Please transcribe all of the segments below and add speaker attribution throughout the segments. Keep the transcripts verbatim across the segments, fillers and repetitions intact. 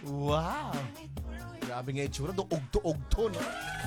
Speaker 1: Wow. Grabe nga itsura. Ugto-ugto, no?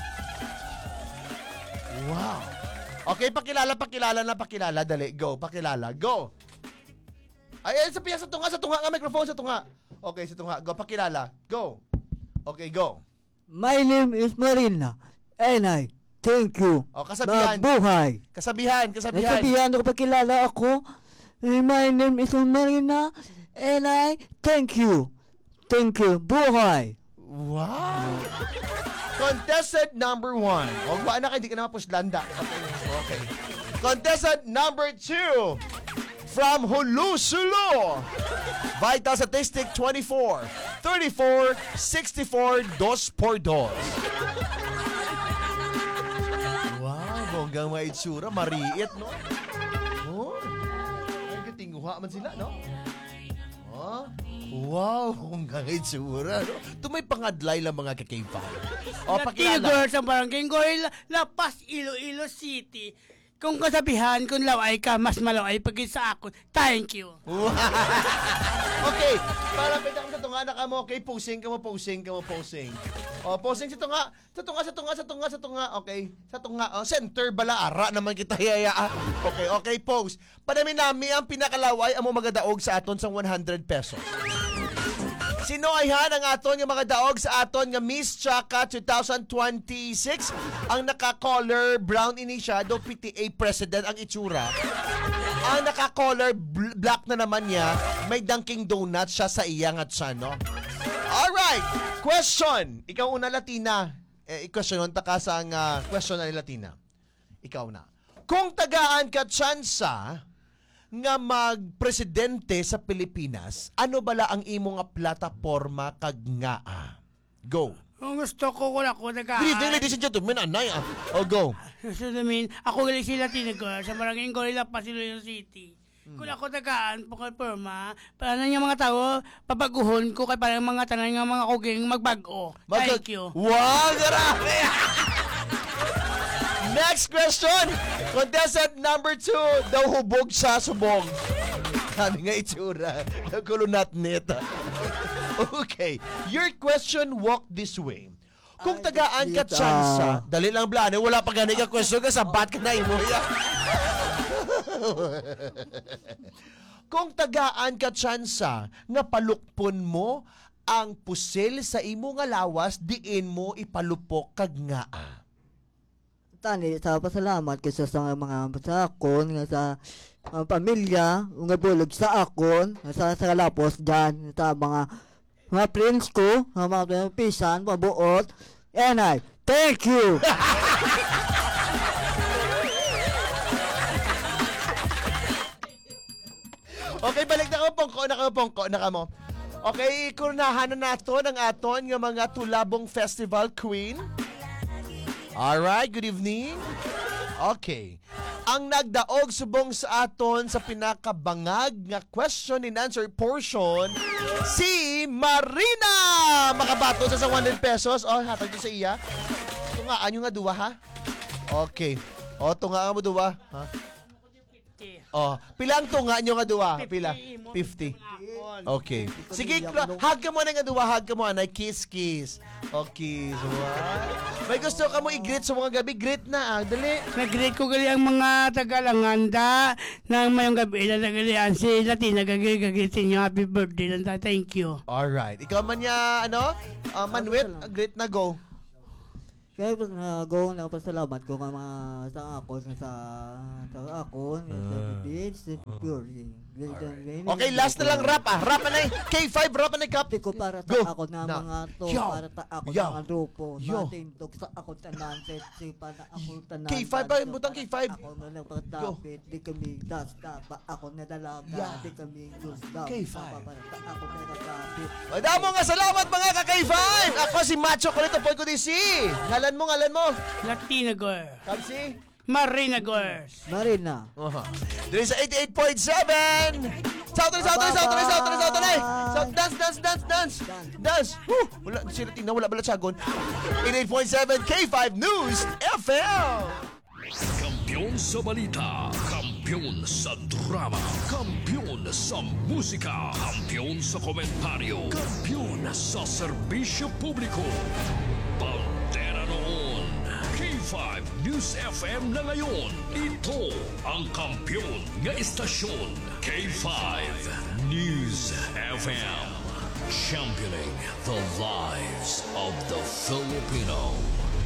Speaker 1: Wow. Okay, pakilala, pakilala na, pakilala. Dali, go. Pakilala, go. Ay, ay, sa piya, sa tunga, sa tunga nga, microphone, sa tunga. Okay, sa tunga. Go, pakilala. Go. Okay, go.
Speaker 2: My name is Marina, and I thank you.
Speaker 1: O, kasabihan.
Speaker 2: Mabuhay.
Speaker 1: Kasabihan, kasabihan.
Speaker 2: Nasabihan ko pagkilala ako. Eh, My name is Marina, and I thank you. Thank you. Buhay.
Speaker 1: Wow. Contestant number one. Huwag ba, anak, hindi ka na mapuslanda. Okay, okay. Contestant number two. From Hulusulu. Vital Statistic twenty-four, thirty-four, sixty-four, dos por dos. Wow, bonggang mga itsura. Mariit, no? Oh, ay, tinguha man sila, no? Oh, wow, bonggang itsura, no? Ito may pangadlay lang mga kakaiba. O, pakilala.
Speaker 3: Tigor sa Barangay Goy, Lapas, Iloilo City. Kung kasabihan, kung laway ka, mas malaway pag sa ako. Thank you.
Speaker 1: Okay, para pwede kami sa tunga na ka mo. Okay, posing ka mo, posing ka mo, posing. O, posing sa tunga. Sa tunga, sa tunga, sa tunga, sa tunga. Okay, sa tunga. O, center bala, ara naman kita yaya. Okay, okay, pose. Padami nami ang pinakalaway ang mga magadaog sa aton sa one hundred pesos. Sino ay han ang aton nga mga daog sa aton nga Miss Chaka twenty twenty-six? Ang naka-color brown ini siya, do P T A president ang itsura. Ang naka-color bl- black na naman niya, may Dunkin Donuts siya sa iyang at siya, no? Alright, question. Ikaw una, Latina. Eh, question nun, taka sa ang uh, question na ni Latina. Ikaw na. Kung tagaan ka tsansa nga magpresidente sa Pilipinas, ano bala ang imo nga plataporma kag ngaa? Go.
Speaker 3: Kung gusto ko, wala ko
Speaker 1: Good evening,
Speaker 3: nag-aaral.
Speaker 1: ladies and gentlemen. Anay, ah. Oh, go.
Speaker 3: Gusto namin, ako galing sila Tinagor sa Barangay Goy, Lapas, Iloilo City. Kung ako tagaan, pagkalporma, para na yung mga tao, pabaguhon ko kay parang mga tanan ng mga kuging magbago.
Speaker 1: Mag-
Speaker 3: Thank you.
Speaker 1: Wow, grabe! Next question. Contestant number two. Daw hubog sa subong. Sabi nga itsura. Nakulunat neta. Okay. Your question walk this way. Kung tagaan ka
Speaker 2: Dita.
Speaker 1: tsansa, dali lang blane, wala pa gani ka question ka, sabat ka na imo ya. Kung tagaan ka tsansa, nga palukpon mo ang pusil sa imo nga lawas, diin mo ipalupok kag ngaa.
Speaker 2: Tani, sa pasalamat kasi sa mga sa akon, nga sa mga pamilya, nga bulog sa akon, nga sa sa kalapos dyan, sa mga mga friends ko, mga mga pisan, mabuot, and I thank you.
Speaker 1: Okay, balik na ka pongko, na ka pongko, na ka mo. Okay, kurnahan na nato ng aton nga mga Tulabong Festival Queen. Alright, good evening. Okay. Ang nagdaog subong sa aton sa pinakabangag nga question and answer portion, si Marina! Makabato sa sa one hundred pesos. Oh, hatag to sa iya. Tungaan nyo nga duwa, ha? Okay. O, tungaan mo duwa. Ha? Oh, pila ang tunga nyo nga duwa? Pila? fifty. Okay. Sige, hug ka mo na nga duwa, hug ka mo, anay, kiss, kiss. Okay, so what? May gusto ka mo i-greet sa mga gabi, greet na, ah, dali.
Speaker 3: Nag-greet ko gali ang mga tagalanganda ng mayong gabi na nagalian si Latina gagagritin niyo happy birthday lang ta. Thank you.
Speaker 1: Alright. Ikaw man niya, ano? Uh, Manuel, greet na, go.
Speaker 2: Kaya po na go na pasalamat ko nga mga sa akon, sa sa akon, sa beach, sa pure.
Speaker 1: Okay, last na lang rap, ah. Rap na eh. K five, rap na eh, Kap.
Speaker 2: Ko para sa
Speaker 1: Go.
Speaker 2: ako na
Speaker 1: Na.
Speaker 2: mga to,
Speaker 1: Yo.
Speaker 2: para sa ako
Speaker 1: Yo.
Speaker 2: na mga grupo,
Speaker 1: Yo.
Speaker 2: matindog sa ako tanan, si para ako tanan.
Speaker 1: K five ba? Butang K five.
Speaker 2: Ako na lang pagdapit, di kami dasta, pa ako na dalaga,
Speaker 1: Yeah.
Speaker 2: di kami gusto.
Speaker 1: K five.
Speaker 2: Para sa ako na nagdapit.
Speaker 1: Madamo nga salamat mga ka-K five. Ako si Macho Kulito, Poy ko di si. Ngalan mo, ngalan mo.
Speaker 3: Latina girl.
Speaker 1: Kapsi.
Speaker 3: Marina girls.
Speaker 2: Marina.
Speaker 1: Uh-huh. Dito sa eighty-eight point seven. Sauto na, sauto na, sauto na, sauto na, sauto na. Sa- Dance, dance, dance, dance. Dance. Woo! Wala, si Tina, wala bala sagon. eighty-eight point seven K five News F M.
Speaker 4: Kampiyon sa balita. Kampiyon Kampiyon sa drama, kampiyon sa musika, kampiyon sa komentaryo, kampiyon sa serbisyo publiko. Pantera noon, K five News F M na ngayon. Ito ang kampiyon nga istasyon, K five News F M. Championing the lives of the Filipino.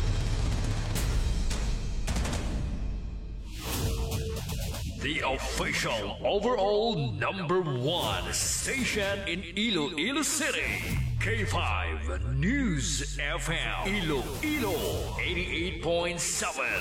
Speaker 4: The official overall number one station in Iloilo City. K five News F M. Iloilo eighty-eight point seven.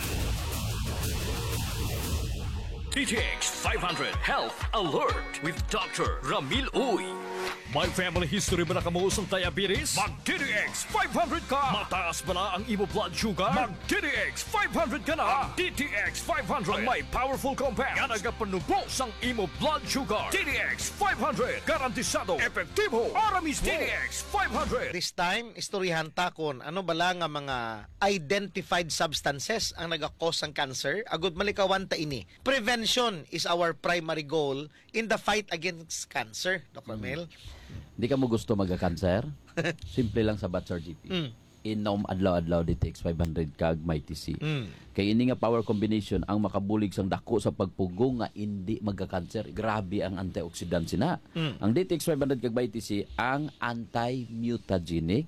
Speaker 4: D T X five hundred Health Alert with Doctor Ramil Uy. May family history ba na kamo sa diabetes? Mag-D T X five hundred ka! Mataas ba na ang imo blood sugar? Mag-D T X five hundred ka na! D T X five hundred ang may powerful compound nga nagapanubo sang imo blood sugar. D T X five hundred garantisado, epektibo, ara mismo. D T X five hundred.
Speaker 5: This time, istoryahan ta kon ano bala nga mga identified substances ang nagakos ng cancer. Agud malikawan ta ini. Prevention is our primary goal in the fight against cancer, Doctor Mel.
Speaker 6: Hindi ka mo gusto magka-cancer? Simple lang sa Batsar G P.
Speaker 5: Mm.
Speaker 6: Inom adlaw-adlaw D T X five hundred kag may T C.
Speaker 5: Mm.
Speaker 6: Kay ini nga power combination ang makabulig sang dako sa pagpugong nga hindi magka-cancer. Grabe ang antioxidant sina.
Speaker 5: Mm.
Speaker 6: Ang D T X five hundred kag may T C ang anti-mutagenic,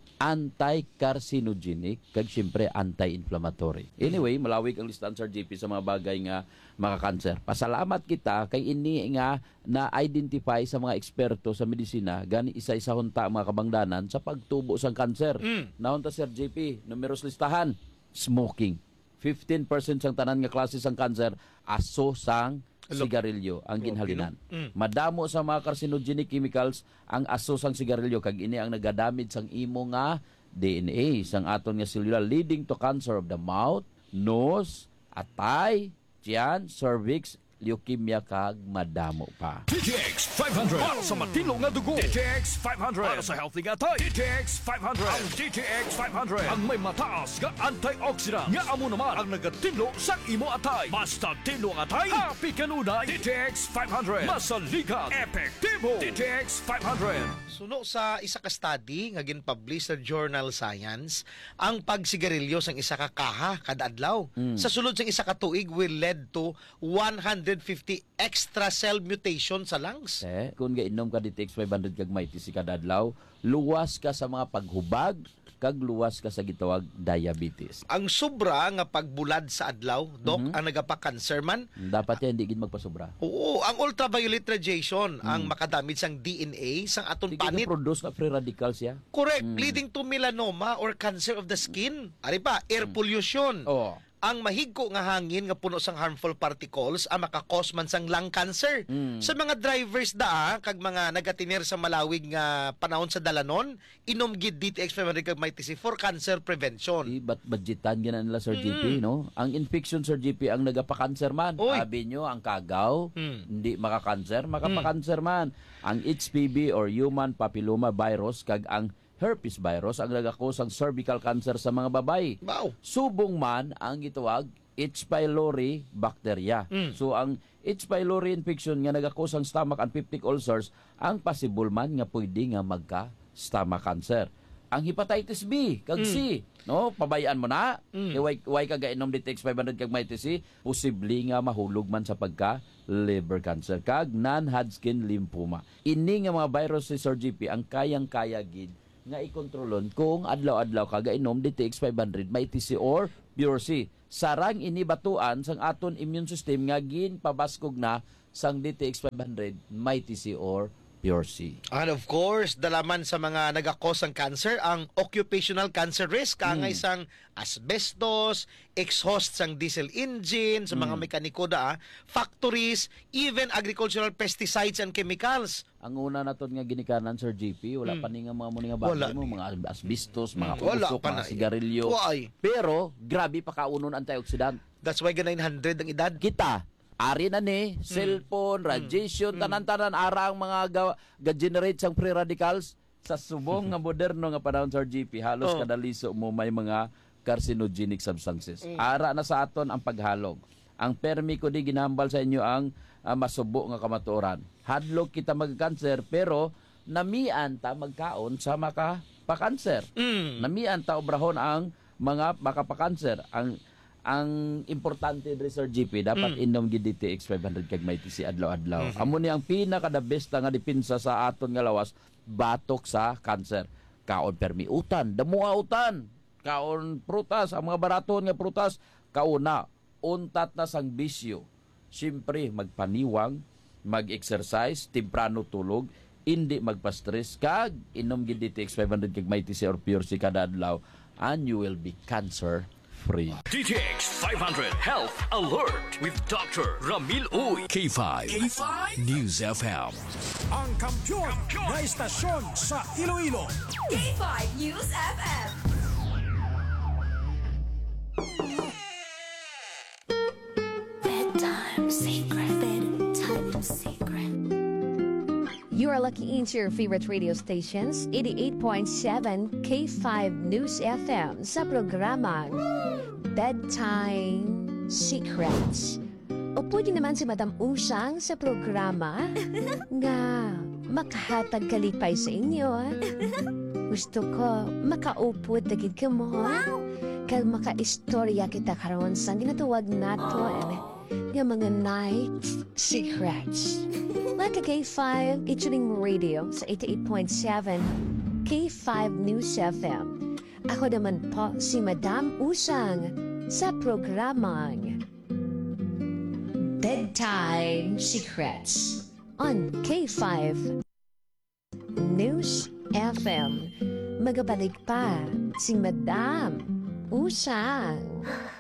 Speaker 6: anti-carcinogenic kag syempre anti-inflammatory. Anyway, malawig ang listahan sa G P sa mga bagay nga maka-cancer. Pasalamat kita kay ini nga na-identify sa mga eksperto sa medisina gani isa-isa hunta mga kabangdanan sa pagtubo sang cancer.
Speaker 5: Mm.
Speaker 6: Naon ta Sir J P, numeros listahan, smoking. fifteen percent sang tanan nga klase sang cancer aso sang sigarilyo ang ginhalinan.
Speaker 5: Mm.
Speaker 6: Madamo sa mga carcinogenic chemicals ang aso sang sigarilyo kag ini ang nagadamage sang imo nga D N A sang aton nga cellular leading to cancer of the mouth, nose, atay, tiyan, cervix, leukemia kag madamo pa.
Speaker 4: D T X five hundred para sa matino nga dugo. D T X five hundred para sa healthy nga tay. D T X five hundred. Ang D T X five hundred ang may mataas nga antioxidant nga amo naman ang nagatino sa imo atay. Basta tino ang atay, happy kanunay. D T X five hundred masaligan, epektibo. D T X five hundred.
Speaker 5: Suno sa isa ka study nga gin-publish sa Journal Science, ang pagsigarilyo sang isa ka kaha kada adlaw sa sulod sang isa ka tuig will lead to one hundred fifty extra cell mutation sa lungs.
Speaker 6: Eh, kung gainom ka D T X five hundred kag may T C kada adlaw, luwas ka sa mga paghubag kag luwas ka sa gitawag diabetes.
Speaker 5: Ang sobra nga pagbulad sa adlaw, Doc, ang nagapa-cancer man.
Speaker 6: Dapat yan hindi gid magpasobra.
Speaker 5: Oo, ang ultraviolet radiation ang makadamage sang D N A sang aton
Speaker 6: Hindi
Speaker 5: panit.
Speaker 6: ka produce na free radicals ya.
Speaker 5: Correct, leading to melanoma or cancer of the skin. Ari pa, air pollution.
Speaker 6: Oh.
Speaker 5: Ang mahigko nga hangin nga puno sang harmful particles ang makakos man sang lung cancer. Sa mga drivers daa kag mga nagatinir sa malawig nga panahon sa dalanon, inom gid D T X five hundred kag may T C for cancer prevention.
Speaker 6: Di bat budgetan gina nila Sir G P, no? Ang infection Sir G P ang nagapa-cancer man.
Speaker 5: Oy.
Speaker 6: Sabi nyo, ang kagaw,
Speaker 5: Mm.
Speaker 6: hindi maka-cancer, makapakancer man. Ang H P V or human papilloma virus kag ang herpes virus ang nagakos ang cervical cancer sa mga babay.
Speaker 5: Wow.
Speaker 6: Subong man ang gitawag H. pylori bacteria.
Speaker 5: Mm.
Speaker 6: So ang H. pylori infection nga nagakos ang stomach and peptic ulcers ang possible man nga pwede nga magka stomach cancer. Ang hepatitis B kag C, no, pabayaan mo na.
Speaker 5: Mm.
Speaker 6: Kay why, why ka gainom D T X five hundred kag may T C, posible nga mahulog man sa pagka liver cancer kag non-Hodgkin lymphoma. Ini nga mga virus si Sir G P ang kayang-kaya gid nga ikontrolon kung adlaw-adlaw ka gainom D T X five hundred may T C or Pure C. Sarang ini batuan sang aton immune system nga ginpabaskog na sang D T X five hundred may T C or Pure C.
Speaker 5: And of course, dalaman sa mga nagakos ng cancer, ang occupational cancer risk, kangay sang asbestos, exhaust sang diesel engine, sa mga mekaniko da, factories, even agricultural pesticides and chemicals.
Speaker 6: Ang una naton nga ginikanan Sir G P, wala pa ni nga mga muni nga
Speaker 5: Wala
Speaker 6: bagay mo, mga asbestos, mga
Speaker 5: Wala
Speaker 6: usok,
Speaker 5: pa
Speaker 6: mga
Speaker 5: na.
Speaker 6: sigarilyo.
Speaker 5: Why?
Speaker 6: Pero grabe pa kaunon antioxidant.
Speaker 5: That's why nine hundred ang edad.
Speaker 6: Kita ari na ni cellphone, radiation, tanan-tanan ara ang mga ga- ga-generate sang free radicals sa subong nga moderno nga panahon Sir G P. Halos
Speaker 5: Oh.
Speaker 6: kada liso mo may mga carcinogenic substances. Ara na sa aton ang paghalog. Ang permi ko di ginambal sa inyo ang ah, masubo nga kamatuoran. Hadlok kita magkanser pero namian ta magkaon sa maka pakanser.
Speaker 5: Mm.
Speaker 6: Namian ta obrahon ang mga makapakanser. Ang ang importante diri Sir G P dapat
Speaker 5: Mm.
Speaker 6: inom gid D T X five hundred kag may T C adlaw-adlaw. Amo ni ang pinaka the best nga depensa sa aton nga lawas batok sa kanser. Kaon permiutan, damuautan, kaon prutas, ang mga baraton nga prutas, kauna untat na sang bisyo. Siyempre magpaniwang, mag-exercise, temprano tulog, hindi magpa-stress kag inom gid D T X five hundred kag may T C or Pure C kada adlaw and you will be cancer free.
Speaker 4: D T X five hundred Health Alert with Doctor Ramil Uy. K five. K five News F M.
Speaker 7: Ang kampiyon na istasyon sa Iloilo.
Speaker 8: K five News F M. Bedtime secret. Bedtime secret.
Speaker 9: You are lucky into your favorite radio stations, eighty-eight point seven K five News F M sa programang Bedtime Secrets. O pwede naman si Madam Usang sa programa nga makahatag kalipay sa inyo. Gusto ko makaupod dagid ka mo. Kag makaistorya kita karon sa ginatuwag naton nga mga night secrets. Like a K five Ichuling Radio sa eighty-eight point seven K five News F M. Ako naman po si Madam Usang sa programang Bedtime Secrets on K five News F M. Magabalik pa si Madam Usang.